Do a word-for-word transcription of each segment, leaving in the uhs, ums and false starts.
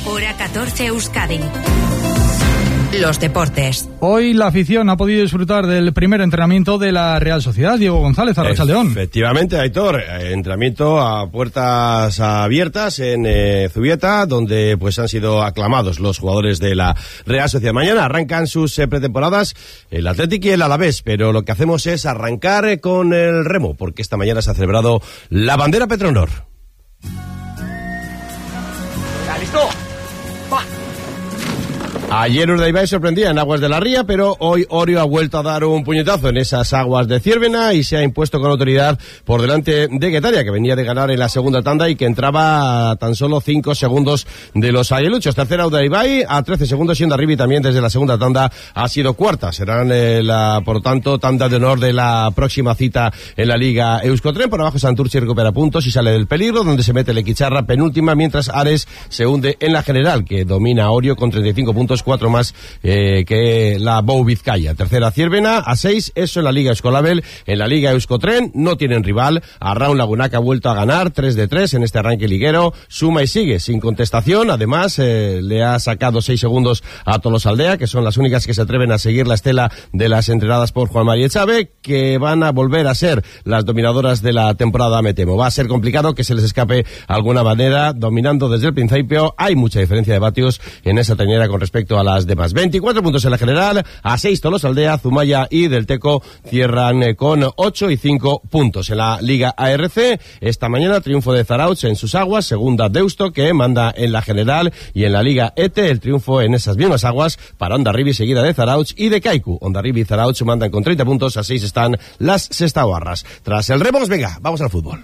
Hora catorce Euskadi. Los deportes. Hoy la afición ha podido disfrutar del primer entrenamiento de la Real Sociedad. Diego González, Arrachaldeón. Efectivamente, Aitor, entrenamiento a puertas abiertas en eh, Zubieta, donde pues han sido aclamados los jugadores de la Real Sociedad. Mañana arrancan sus eh, pretemporadas el Athletic y el Alavés, pero lo que hacemos es arrancar eh, con el remo, porque esta mañana se ha celebrado la bandera Petronor. ¿Listo? Va. Ayer Urdaibai sorprendía en aguas de la Ría, pero hoy Orio ha vuelto a dar un puñetazo en esas aguas de Ciervena y se ha impuesto con autoridad por delante de Guetaria, que venía de ganar en la segunda tanda y que entraba a tan solo cinco segundos de los aguiluchos. Tercera Urdaibai a trece segundos y Hondarribi también desde la segunda tanda ha sido cuarta. Serán, eh, la, por lo tanto, tanda de honor de la próxima cita en la Liga Euskotren. Por abajo Santurchi recupera puntos y sale del peligro, donde se mete el Equicharra penúltima, mientras Ares se hunde en la general, que domina a Orio con treinta y cinco puntos, cuatro más eh, que la Bou Vizcaya. Tercera Ciervena a seis, eso en la Liga Escolabel. En la Liga Euskotren no tienen rival. Arraun Lagunac ha vuelto a ganar tres de tres en este arranque liguero, suma y sigue sin contestación. Además eh, le ha sacado seis segundos a Tolosaldea, que son las únicas que se atreven a seguir la estela de las entrenadas por Juan María Chávez, que van a volver a ser las dominadoras de la temporada, me temo. Va a ser complicado que se les escape alguna manera, dominando desde el principio. Hay mucha diferencia de vatios en esa teñera con respecto a las demás. veinticuatro puntos en la general, a seis Tolosaldea, Zumaya y Del Teco cierran eh, con ocho y cinco puntos. En la Liga A R C, esta mañana triunfo de Zarautz en sus aguas, segunda Deusto, que manda en la general, y en la Liga E T el triunfo en esas mismas aguas para Hondarribi, seguida de Zarautz y de Kaiku. Hondarribi y Zarautz mandan con treinta puntos, a seis están las Sestaoarras. Tras el remos, venga, vamos al fútbol.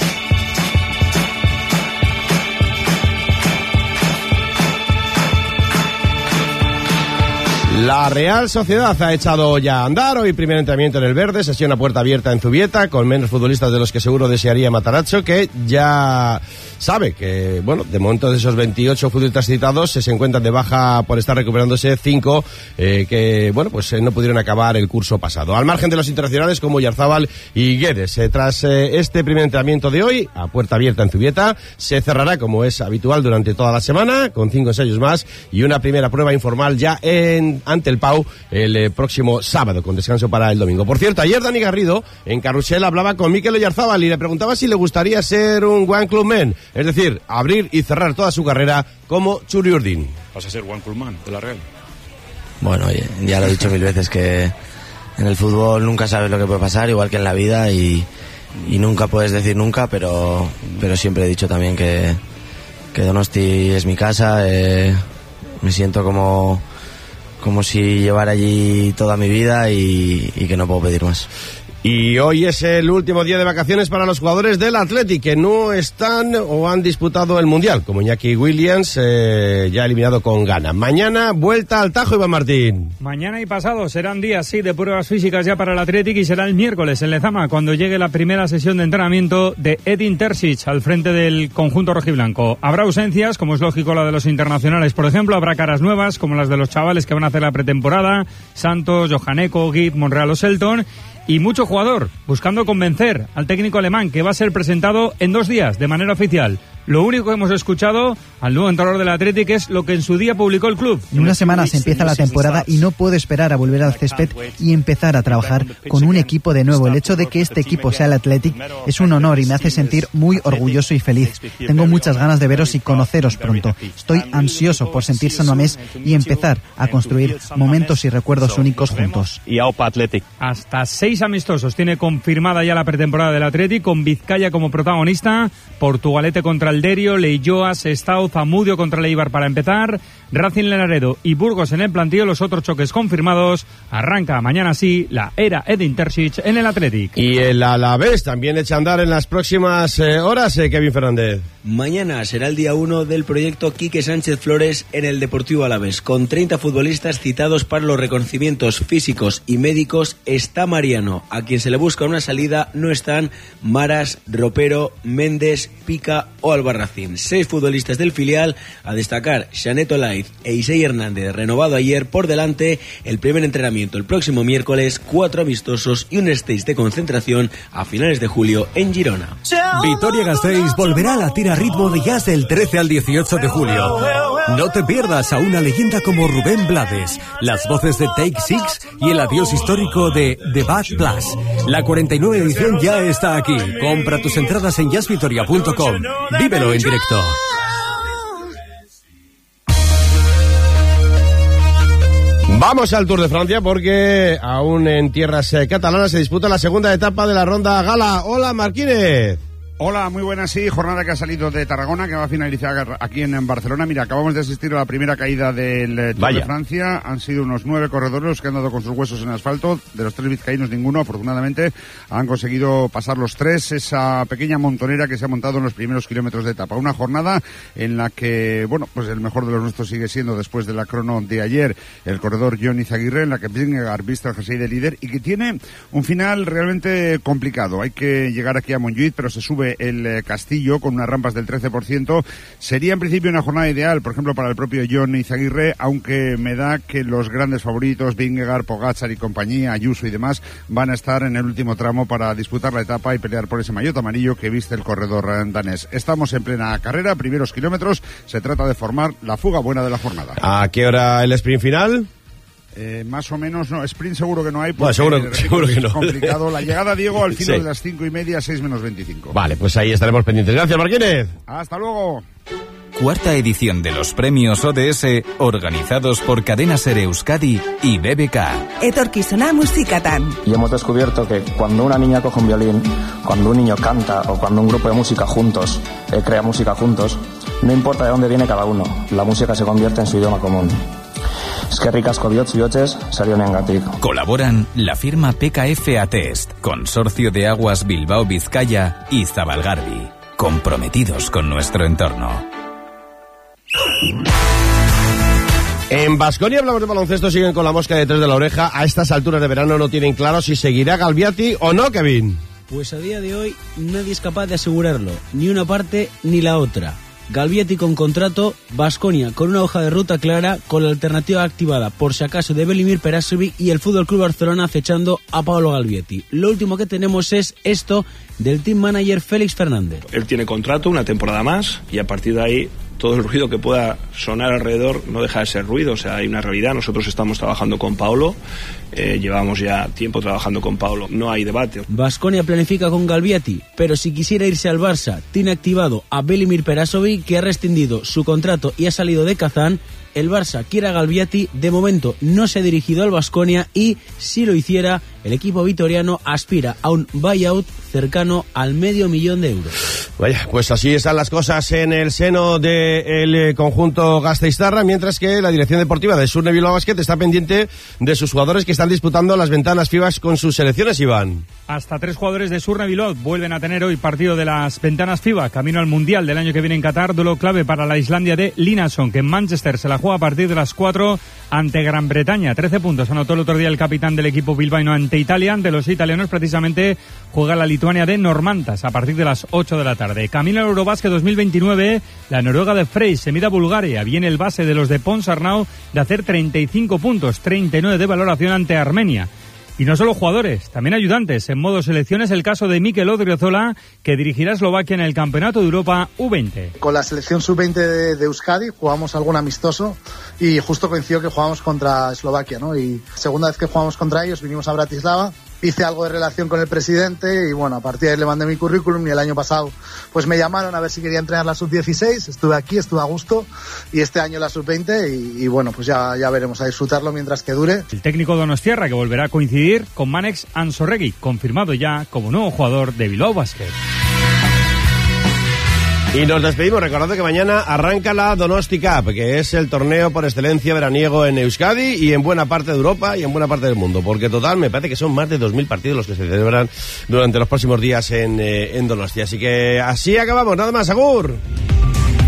La Real Sociedad ha echado ya a andar. Hoy primer entrenamiento en el verde, sesión a puerta abierta en Zubieta, con menos futbolistas de los que seguro desearía Matarazzo, que ya sabe que, bueno, de momento de esos veintiocho futbolistas citados se encuentran de baja por estar recuperándose cinco eh, que, bueno, pues eh, no pudieron acabar el curso pasado. Al margen de los internacionales como Yarzábal y Guedes. Eh, tras eh, este primer entrenamiento de hoy, a puerta abierta en Zubieta, se cerrará como es habitual durante toda la semana, con cinco ensayos más y una primera prueba informal ya en ante el Pau el eh, próximo sábado, con descanso para el domingo. Por cierto, ayer Dani Garrido en Carrusel hablaba con Mikel Oyarzábal y le preguntaba si le gustaría ser un One Club Man, es decir, abrir y cerrar toda su carrera como Txuri Urdin. ¿Vas a ser One Club Man de la Real? Bueno, oye, ya lo he dicho mil veces que en el fútbol nunca sabes lo que puede pasar, igual que en la vida, y, y nunca puedes decir nunca, pero, pero siempre he dicho también que, que Donosti es mi casa, eh, me siento como... como si llevara allí toda mi vida y, y que no puedo pedir más. Y hoy es el último día de vacaciones para los jugadores del Athletic, que no están o han disputado el Mundial, como Iñaki Williams, eh, ya eliminado con Ghana. Mañana, vuelta al Tajo, Iván Martín. Mañana y pasado serán días, sí, de pruebas físicas ya para el Athletic, y será el miércoles en Lezama, cuando llegue la primera sesión de entrenamiento de Edin Terzic al frente del conjunto rojiblanco. Habrá ausencias, como es lógico la de los internacionales, por ejemplo. Habrá caras nuevas, como las de los chavales que van a hacer la pretemporada, Santos, Johaneco, Gibb, Monreal o Selton. Y mucho jugador buscando convencer al técnico alemán, que va a ser presentado en dos días de manera oficial. Lo único que hemos escuchado al nuevo entrenador del Athletic es lo que en su día publicó el club. En una semana se empieza la temporada y no puedo esperar a volver al césped y empezar a trabajar con un equipo de nuevo. El hecho de que este equipo sea el Athletic es un honor y me hace sentir muy orgulloso y feliz. Tengo muchas ganas de veros y conoceros pronto. Estoy ansioso por sentir San Mamés y empezar a construir momentos y recuerdos únicos juntos. Hasta seis amistosos tiene confirmada ya la pretemporada del Athletic, con Vizcaya como protagonista, Portugalete contra el Derio, Leioa, Sestao, Zamudio contra el Eibar para empezar, Racing Lenaredo y Burgos en el plantío. Los otros choques confirmados. Arranca mañana sí la era Edin Terzic en el Athletic. Y el Alavés también echa a andar en las próximas eh, horas, eh, Kevin Fernández. Mañana será el día uno del proyecto Quique Sánchez Flores en el Deportivo Alavés. Con treinta futbolistas citados para los reconocimientos físicos y médicos está Mariano. A quien se le busca una salida no están Maras, Ropero, Méndez, Pica o Albarracín. Seis futbolistas del filial, a destacar Xanet Olaiz e Isei Hernández, renovado ayer. Por delante el primer entrenamiento el próximo miércoles, cuatro amistosos y un stage de concentración a finales de julio en Girona. Vitoria-Gasteiz volverá a latir a ritmo de jazz del trece al dieciocho de julio. No te pierdas a una leyenda como Rubén Blades, las voces de Take Six y el adiós histórico de The Bad Plus. La cuarenta y nueve edición ya está aquí. Compra tus entradas en jazz vitoria punto com. Vívelo en directo. Vamos al Tour de Francia porque aún en tierras eh, catalanas se disputa la segunda etapa de la ronda gala. Hola, Marquínez. Hola, muy buenas, sí, jornada que ha salido de Tarragona, que va a finalizar aquí en Barcelona. Mira, acabamos de asistir a la primera caída del Tour Vaya. de Francia. Han sido unos nueve corredores los que han dado con sus huesos en asfalto. De los tres vizcaínos, ninguno, afortunadamente, han conseguido pasar los tres esa pequeña montonera que se ha montado en los primeros kilómetros de etapa. Una jornada en la que, bueno, pues el mejor de los nuestros sigue siendo, después de la crono de ayer, el corredor Jon Izaguirre, en la que Vingegaard viste al jersey de líder y que tiene un final realmente complicado. Hay que llegar aquí a Montjuïc, pero se sube el Castillo con unas rampas del trece por ciento. Sería en principio una jornada ideal, por ejemplo, para el propio Jon Izaguirre, aunque me da que los grandes favoritos, Vingegaard, Pogačar y compañía, Ayuso y demás, van a estar en el último tramo para disputar la etapa y pelear por ese maillot amarillo que viste el corredor danés. Estamos en plena carrera, primeros kilómetros, se trata de formar la fuga buena de la jornada. ¿A qué hora el sprint final? Eh, más o menos, no, sprint seguro que no hay, porque bueno, seguro, repito, seguro que es no. complicado. La llegada, Diego, al filo sí. de las cinco y media, seis menos veinticinco. Vale, pues ahí estaremos pendientes. Gracias, Marquínez. Hasta luego. Cuarta edición de los premios O D S, organizados por Cadena Ser Euskadi y B B K. Etorkizuna musikatan. Y hemos descubierto que cuando una niña coge un violín, cuando un niño canta o cuando un grupo de música juntos eh, crea música juntos, no importa de dónde viene cada uno, la música se convierte en su idioma común. Eskerrik asko bihotz bihotez, sarionengatik. Colaboran la firma P K F Atest, Consorcio de Aguas Bilbao Vizcaya y Zabalgarbi, comprometidos con nuestro entorno. En Baskonia hablamos de baloncesto, siguen con la mosca detrás de la oreja. A estas alturas de verano no tienen claro si seguirá Galbiati o no, Kevin. Pues a día de hoy nadie es capaz de asegurarlo, ni una parte ni la otra. Galbiati con contrato, Baskonia con una hoja de ruta clara, con la alternativa activada por si acaso de Velimir Perasovic y el F C Barcelona acechando a Paolo Galbiati. Lo último que tenemos es esto del team manager Félix Fernández. Él tiene contrato, una temporada más, y a partir de ahí todo el ruido que pueda sonar alrededor no deja de ser ruido, o sea, hay una realidad. Nosotros estamos trabajando con Paolo, eh, llevamos ya tiempo trabajando con Paolo, no hay debate. Baskonia planifica con Galbiati, pero si quisiera irse al Barça, tiene activado a Velimir Perasovic, que ha rescindido su contrato y ha salido de Kazán. El Barça quiere a Galbiati, de momento no se ha dirigido al Baskonia y, si lo hiciera, el equipo vitoriano aspira a un buyout cercano al medio millón de euros. Vaya, pues así están las cosas en el seno del conjunto gasteiztarra, mientras que la dirección deportiva de Surne Bilbao Basket está pendiente de sus jugadores que están disputando las ventanas FIBA con sus selecciones, Iván. Hasta tres jugadores de Surne Bilbao vuelven a tener hoy partido de las ventanas FIBA, camino al Mundial del año que viene en Qatar, duelo clave para la Islandia de Linason, que en Manchester se la juega a partir de las cuatro ante Gran Bretaña. trece puntos anotó el otro día el capitán del equipo bilbaíno ante Italia. Ante los italianos precisamente juega la Lituania de Normantas a partir de las ocho de la tarde. Camino al Eurobasket dos mil veintinueve, la Noruega de Frey se mide a Bulgaria. Viene el base de los de Ponsarnau de hacer treinta y cinco puntos, treinta y nueve de valoración ante Armenia. Y no solo jugadores, también ayudantes. En modo selección es el caso de Mikel Odriozola, que dirigirá a Eslovaquia en el Campeonato de Europa U veinte. Con la selección sub veinte de, de Euskadi jugamos algún amistoso y justo coincidió que jugamos contra Eslovaquia, ¿no? Y segunda vez que jugamos contra ellos vinimos a Bratislava. Hice algo de relación con el presidente y bueno, a partir de ahí le mandé mi currículum y el año pasado pues me llamaron a ver si quería entrenar la sub dieciséis, estuve aquí, estuve a gusto y este año la sub veinte y, y bueno, pues ya, ya veremos, a disfrutarlo mientras que dure. El técnico donostiarra que volverá a coincidir con Manex Ansorregui, confirmado ya como nuevo jugador de Bilbao Basket. Y nos despedimos recordando que mañana arranca la Donosti Cup, que es el torneo por excelencia veraniego en Euskadi y en buena parte de Europa y en buena parte del mundo, porque total me parece que son más de dos mil partidos los que se celebran durante los próximos días en, eh, en Donosti. Así que así acabamos, nada más, agur.